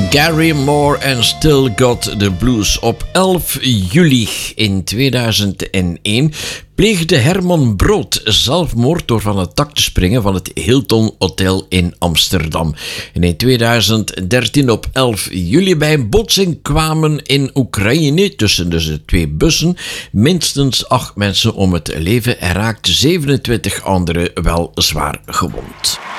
Gary Moore en Still Got the Blues. Op 11 juli in 2001 pleegde Herman Brood zelfmoord door van het dak te springen van het Hilton Hotel in Amsterdam. En in 2013 op 11 juli bij een botsing kwamen in Oekraïne tussen de twee bussen minstens 8 mensen om het leven en raakten 27 anderen wel zwaar gewond.